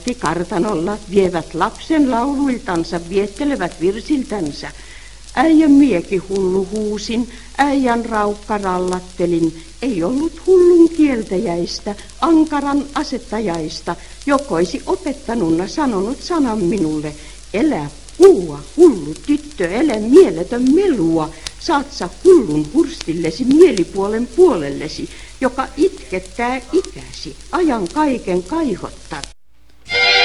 kartanolla vievät lapsen lauluiltansa, viettelevät virsiltänsä. Äijän mieki hullu huusin, äijän raukka rallattelin, ei ollut hullun kieltäjäistä, ankaran asettajaista, jokoisi opettanunna sanonut sanan minulle, elä puua, hullu tyttö, elä mieletön melua, saat sä hullun hurstillesi mielipuolen puolellesi, joka itkettää ikäsi, ajan kaiken kaihottaa.